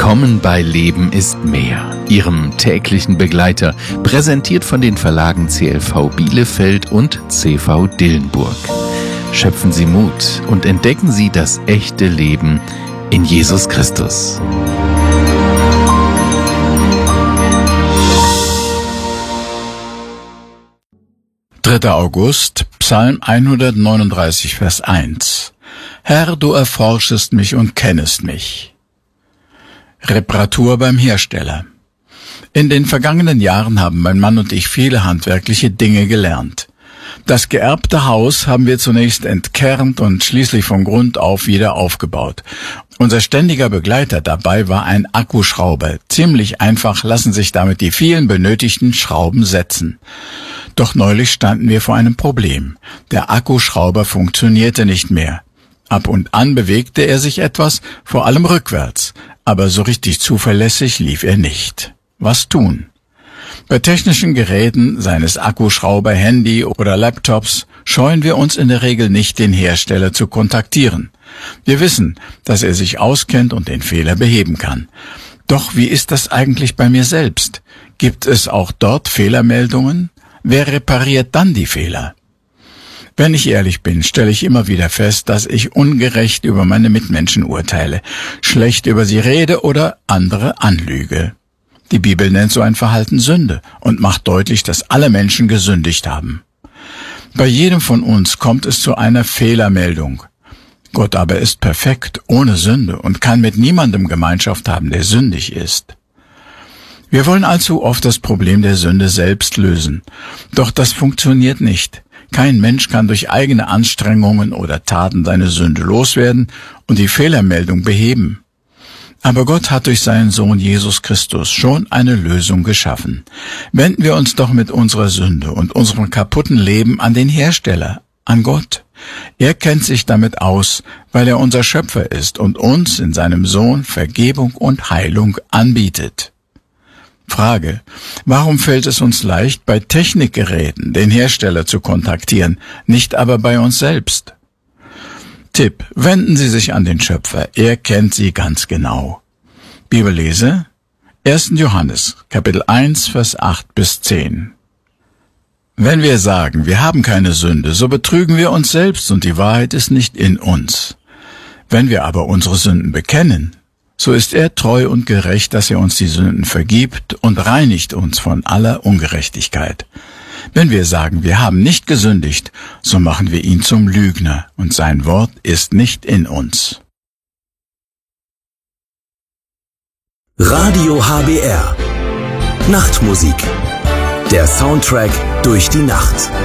Willkommen bei Leben ist mehr, Ihrem täglichen Begleiter, präsentiert von den Verlagen CLV Bielefeld und CV Dillenburg. Schöpfen Sie Mut und entdecken Sie das echte Leben in Jesus Christus. August, Psalm 139, Vers 1. Herr, du erforschest mich und kennest mich. Reparatur beim Hersteller. In den vergangenen Jahren haben mein Mann und ich viele handwerkliche Dinge gelernt. Das geerbte Haus haben wir zunächst entkernt und schließlich von Grund auf wieder aufgebaut. Unser ständiger Begleiter dabei war ein Akkuschrauber. Ziemlich einfach lassen sich damit die vielen benötigten Schrauben setzen. Doch neulich standen wir vor einem Problem. Der Akkuschrauber funktionierte nicht mehr. Ab und an bewegte er sich etwas, vor allem rückwärts, aber so richtig zuverlässig lief er nicht. Was tun? Bei technischen Geräten, seien es Akkuschrauber, Handy oder Laptops, scheuen wir uns in der Regel nicht, den Hersteller zu kontaktieren. Wir wissen, dass er sich auskennt und den Fehler beheben kann. Doch wie ist das eigentlich bei mir selbst? Gibt es auch dort Fehlermeldungen? Wer repariert dann die Fehler? Wenn ich ehrlich bin, stelle ich immer wieder fest, dass ich ungerecht über meine Mitmenschen urteile, schlecht über sie rede oder andere anlüge. Die Bibel nennt so ein Verhalten Sünde und macht deutlich, dass alle Menschen gesündigt haben. Bei jedem von uns kommt es zu einer Fehlermeldung. Gott aber ist perfekt, ohne Sünde und kann mit niemandem Gemeinschaft haben, der sündig ist. Wir wollen allzu oft das Problem der Sünde selbst lösen. Doch das funktioniert nicht. Kein Mensch kann durch eigene Anstrengungen oder Taten seine Sünde loswerden und die Fehlermeldung beheben. Aber Gott hat durch seinen Sohn Jesus Christus schon eine Lösung geschaffen. Wenden wir uns doch mit unserer Sünde und unserem kaputten Leben an den Hersteller, an Gott. Er kennt sich damit aus, weil er unser Schöpfer ist und uns in seinem Sohn Vergebung und Heilung anbietet. Frage: Warum fällt es uns leicht, bei Technikgeräten den Hersteller zu kontaktieren, nicht aber bei uns selbst? Tipp: Wenden Sie sich an den Schöpfer, er kennt Sie ganz genau. Bibellese: 1. Johannes, Kapitel 1, Vers 8 bis 10. Wenn wir sagen, wir haben keine Sünde, so betrügen wir uns selbst und die Wahrheit ist nicht in uns. Wenn wir aber unsere Sünden bekennen, so ist er treu und gerecht, dass er uns die Sünden vergibt und reinigt uns von aller Ungerechtigkeit. Wenn wir sagen, wir haben nicht gesündigt, so machen wir ihn zum Lügner und sein Wort ist nicht in uns. Radio HBR. Nachtmusik. Der Soundtrack durch die Nacht.